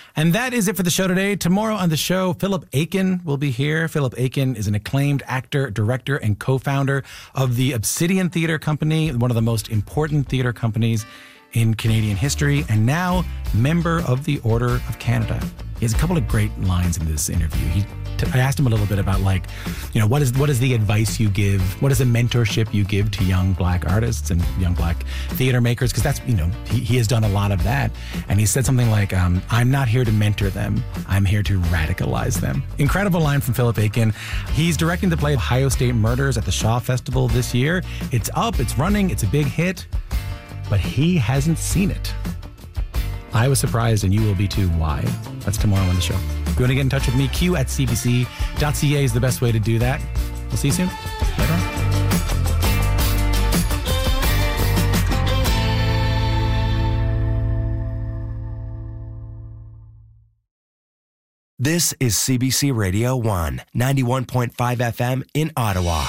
And that is it for the show today. Tomorrow on the show, Philip Aiken will be here. Philip Aiken is an acclaimed actor, director, and co-founder of the Obsidian Theatre Company, one of the most important theatre companies in Canadian history, and now member of the Order of Canada. He has a couple of great lines in this interview. I asked him a little bit about, what is the advice you give? What is the mentorship you give to young Black artists and young Black theater makers? Because that's, he has done a lot of that. And he said something like, I'm not here to mentor them. I'm here to radicalize them. Incredible line from Philip Aiken. He's directing the play Ohio State Murders at the Shaw Festival this year. It's up, it's running, it's a big hit, but he hasn't seen it. I was surprised, and you will be too. Why? That's tomorrow on the show. If you want to get in touch with me, q@cbc.ca is the best way to do that. We'll see you soon. Later on. This is CBC Radio 1, 91.5 FM in Ottawa.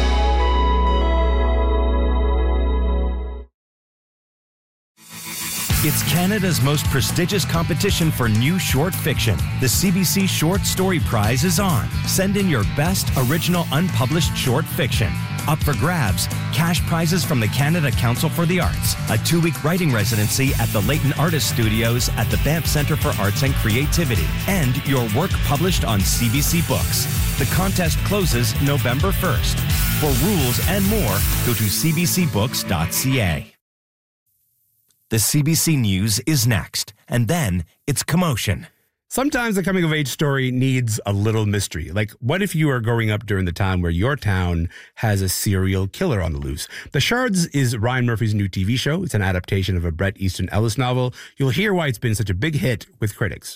It's Canada's most prestigious competition for new short fiction. The CBC Short Story Prize is on. Send in your best original unpublished short fiction. Up for grabs, cash prizes from the Canada Council for the Arts, a 2-week writing residency at the Leighton Artist Studios at the Banff Centre for Arts and Creativity, and your work published on CBC Books. The contest closes November 1st. For rules and more, go to cbcbooks.ca. The CBC News is next, and then it's Commotion. Sometimes a coming-of-age story needs a little mystery. Like, what if you are growing up during the time where your town has a serial killer on the loose? The Shards is Ryan Murphy's new TV show. It's an adaptation of a Bret Easton Ellis novel. You'll hear why it's been such a big hit with critics.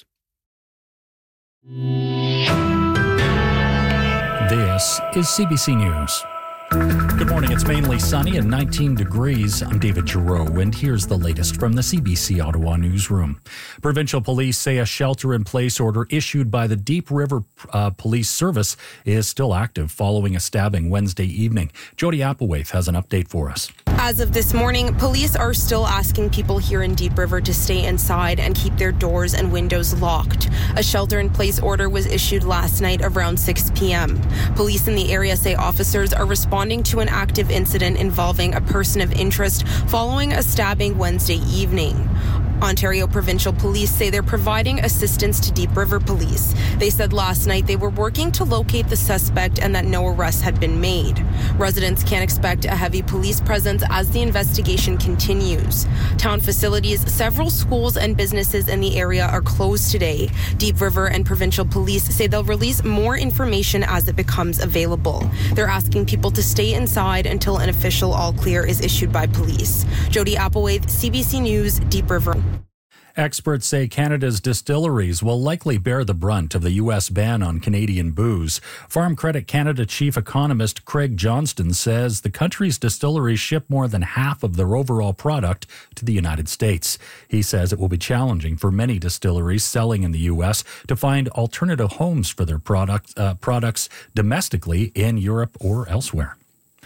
This is CBC News. Good morning. It's mainly sunny and 19 degrees. I'm David Giroux, and here's the latest from the CBC Ottawa newsroom. Provincial police say a shelter-in-place order issued by the Deep River Police Service is still active following a stabbing Wednesday evening. Jody Applewaith has an update for us. As of this morning, police are still asking people here in Deep River to stay inside and keep their doors and windows locked. A shelter-in-place order was issued last night around 6 p.m. Police in the area say officers are responding to an active incident involving a person of interest following a stabbing Wednesday evening. Ontario Provincial Police say they're providing assistance to Deep River Police. They said last night they were working to locate the suspect and that no arrests had been made. Residents can expect a heavy police presence as the investigation continues. Town facilities, several schools and businesses in the area are closed today. Deep River and Provincial Police say they'll release more information as it becomes available. They're asking people to stay inside until an official all clear is issued by police. Jody Applewaith, CBC News, Deep River. Experts say Canada's distilleries will likely bear the brunt of the U.S. ban on Canadian booze. Farm Credit Canada chief economist Craig Johnston says the country's distilleries ship more than half of their overall product to the United States. He says it will be challenging for many distilleries selling in the U.S. to find alternative homes for their products domestically in Europe or elsewhere.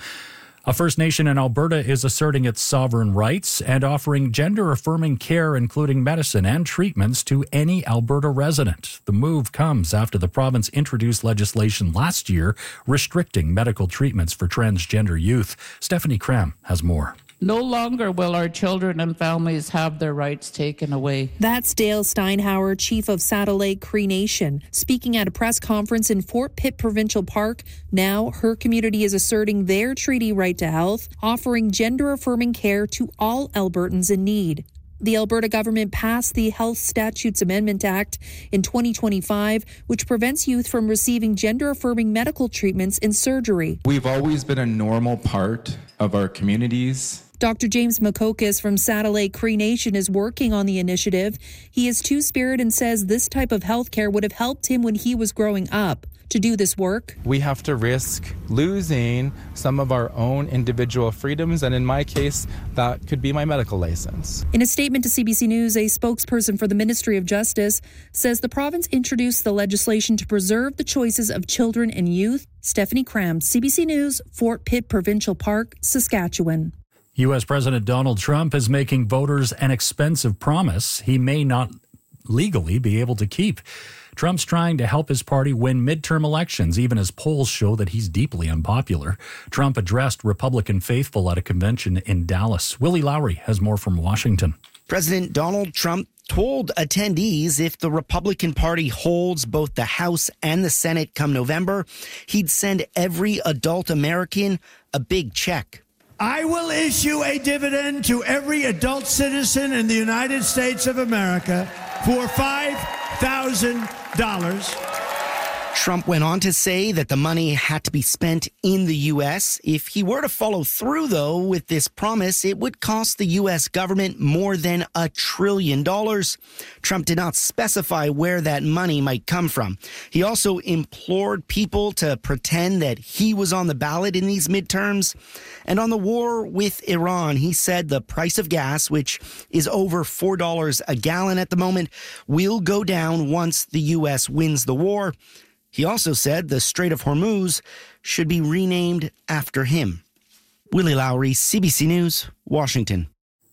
A First Nation in Alberta is asserting its sovereign rights and offering gender-affirming care, including medicine and treatments, to any Alberta resident. The move comes after the province introduced legislation last year restricting medical treatments for transgender youth. Stephanie Cram has more. No longer will our children and families have their rights taken away. That's Dale Steinhauer, chief of Saddle Lake Cree Nation, speaking at a press conference in Fort Pitt Provincial Park. Now, her community is asserting their treaty right to health, offering gender-affirming care to all Albertans in need. The Alberta government passed the Health Statutes Amendment Act in 2025, which prevents youth from receiving gender-affirming medical treatments and surgery. We've always been a normal part of our communities. Dr. James Makokis from Saddle Lake Cree Nation is working on the initiative. He is Two-Spirit and says this type of health care would have helped him when he was growing up. To do this work, we have to risk losing some of our own individual freedoms, and in my case, that could be my medical license. In a statement to CBC News, a spokesperson for the Ministry of Justice says the province introduced the legislation to preserve the choices of children and youth. Stephanie Cram, CBC News, Fort Pitt Provincial Park, Saskatchewan. U.S. President Donald Trump is making voters an expensive promise. He may not legally be able to keep. Trump's trying to help his party win midterm elections, even as polls show that he's deeply unpopular. Trump addressed Republican faithful at a convention in Dallas. Willie Lowry has more from Washington. President Donald Trump told attendees if the Republican Party holds both the House and the Senate come November, he'd send every adult American a big check. I will issue a dividend to every adult citizen in the United States of America for $5,000. Trump went on to say that the money had to be spent in the U.S. If he were to follow through, though, with this promise, it would cost the U.S. government more than $1 trillion. Trump did not specify where that money might come from. He also implored people to pretend that he was on the ballot in these midterms. And on the war with Iran, he said the price of gas, which is over $4 a gallon at the moment, will go down once the U.S. wins the war. He also said the Strait of Hormuz should be renamed after him. Willie Lowry, CBC News, Washington.